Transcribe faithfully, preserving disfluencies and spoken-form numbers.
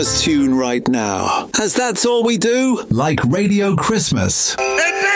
tune right now, as that's all we do, like Radio Christmas.